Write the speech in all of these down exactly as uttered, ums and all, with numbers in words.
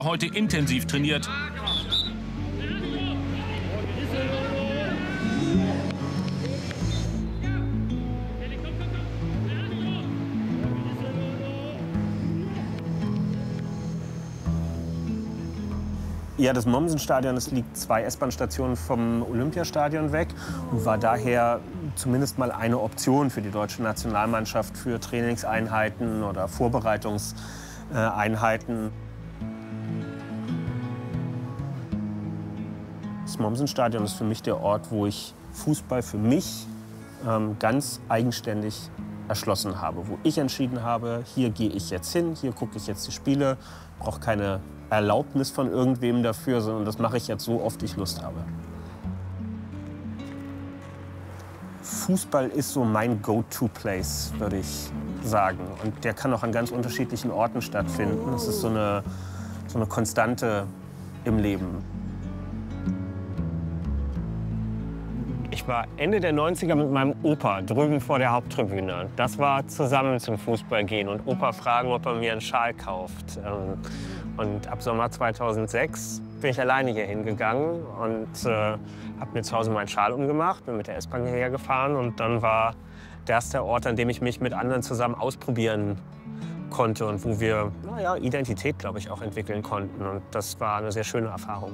heute intensiv trainiert. Ja, das Mommsenstadion, das liegt zwei S-Bahn-Stationen vom Olympiastadion weg und war daher zumindest mal eine Option für die deutsche Nationalmannschaft für Trainingseinheiten oder Vorbereitungseinheiten. Das Mommsenstadion ist für mich der Ort, wo ich Fußball für mich ähm, ganz eigenständig erschlossen habe, wo ich entschieden habe, hier gehe ich jetzt hin, hier gucke ich jetzt die Spiele, brauche keine Erlaubnis von irgendwem dafür, sondern das mache ich jetzt so oft ich Lust habe. Fußball ist so mein Go-to-Place, würde ich sagen. Und der kann auch an ganz unterschiedlichen Orten stattfinden. Es ist so eine, so eine Konstante im Leben. Ich war Ende der neunziger mit meinem Opa drüben vor der Haupttribüne. Das war zusammen zum Fußball gehen und Opa fragen, ob er mir einen Schal kauft. Und ab Sommer zweitausendsechs bin ich alleine hier hingegangen und äh, habe mir zu Hause meinen Schal umgemacht, bin mit der S-Bahn hierher gefahren und dann war das der Ort, an dem ich mich mit anderen zusammen ausprobieren konnte und wo wir naja, Identität, glaube ich, auch entwickeln konnten. Und das war eine sehr schöne Erfahrung.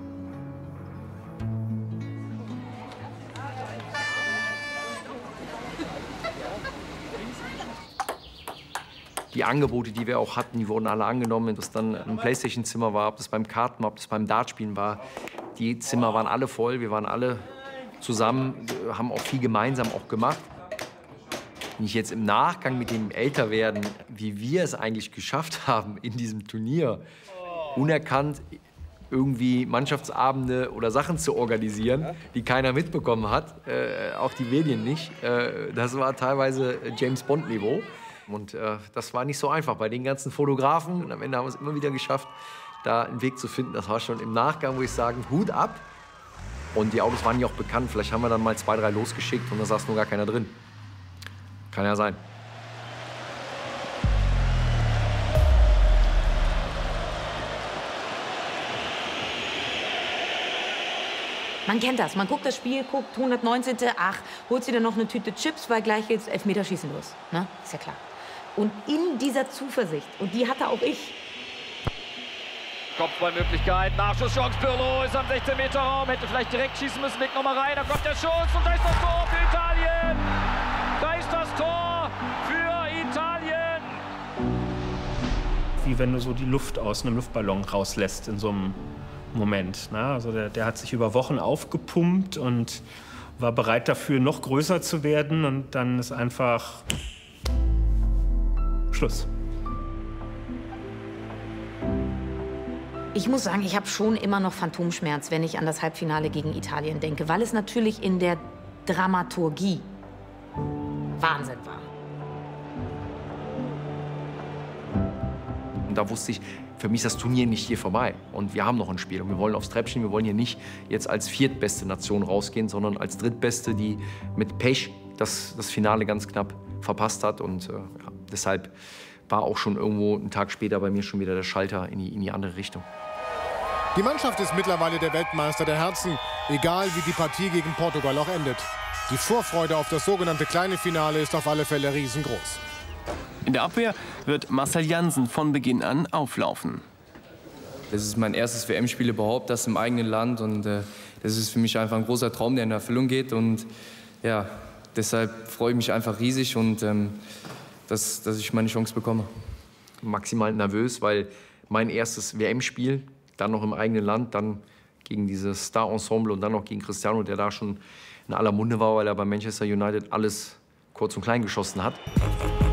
Die Angebote, die wir auch hatten, die wurden alle angenommen. Ob das dann ein Playstation-Zimmer war, ob das beim Karten war, ob das beim Dartspielen war. Die Zimmer waren alle voll, wir waren alle zusammen, haben auch viel gemeinsam auch gemacht. Wenn ich jetzt im Nachgang mit dem Älterwerden, wie wir es eigentlich geschafft haben in diesem Turnier, unerkannt irgendwie Mannschaftsabende oder Sachen zu organisieren, die keiner mitbekommen hat, äh, auch die Medien nicht. Äh, das war teilweise James-Bond-Niveau. Und äh, das war nicht so einfach bei den ganzen Fotografen. Und am Ende haben wir es immer wieder geschafft, da einen Weg zu finden. Das war schon im Nachgang, wo ich sagen, Hut ab. Und die Autos waren ja auch bekannt. Vielleicht haben wir dann mal zwei, drei losgeschickt und da saß nur gar keiner drin. Kann ja sein. Man kennt das. Man guckt das Spiel, guckt hundertneunzehnte Ach, holt sich dann noch eine Tüte Chips, weil gleich geht's Elfmeterschießen los. Ne? Ist ja klar. Und in dieser Zuversicht, und die hatte auch ich. Kopfballmöglichkeit, Nachschusschance, Pirlo ist am sechzehn Meter Raum, hätte vielleicht direkt schießen müssen, legt noch mal rein, da kommt der Schuss und da ist das Tor für Italien. Da ist das Tor für Italien. Wie wenn du so die Luft aus einem Luftballon rauslässt in so einem Moment. Ne? Also der, der hat sich über Wochen aufgepumpt und war bereit dafür, noch größer zu werden. Und dann ist einfach Schluss. Ich muss sagen, ich habe schon immer noch Phantomschmerz, wenn ich an das Halbfinale gegen Italien denke, weil es natürlich in der Dramaturgie Wahnsinn war. Und da wusste ich, für mich ist das Turnier nicht hier vorbei. Und wir haben noch ein Spiel. Und wir wollen aufs Treppchen. Wir wollen hier nicht jetzt als viertbeste Nation rausgehen, sondern als drittbeste, die mit Pech das, das Finale ganz knapp verpasst hat. Und äh, ja, deshalb war auch schon irgendwo einen Tag später bei mir schon wieder der Schalter in die, in die andere Richtung. Die Mannschaft ist mittlerweile der Weltmeister der Herzen, egal wie die Partie gegen Portugal auch endet. Die Vorfreude auf das sogenannte kleine Finale ist auf alle Fälle riesengroß. In der Abwehr wird Marcel Jansen von Beginn an auflaufen. Das ist mein erstes W M-Spiel überhaupt, das im eigenen Land. Und äh, das ist für mich einfach ein großer Traum, der in Erfüllung geht. Und ja, deshalb freue ich mich einfach riesig, und, ähm, dass, dass ich meine Chance bekomme. Maximal nervös, weil mein erstes W M-Spiel, dann noch im eigenen Land, dann gegen dieses Star-Ensemble und dann noch gegen Cristiano, der da schon in aller Munde war, weil er bei Manchester United alles kurz und klein geschossen hat.